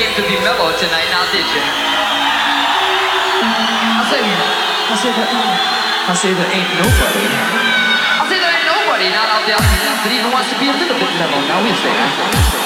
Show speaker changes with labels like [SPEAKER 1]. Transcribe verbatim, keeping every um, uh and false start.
[SPEAKER 1] came to be mellow tonight, now did you? I'll say, I'll say that, I'll say there ain't nobody. I'll say there ain't nobody, not out there that even wants to be a little bit mellow, now is there?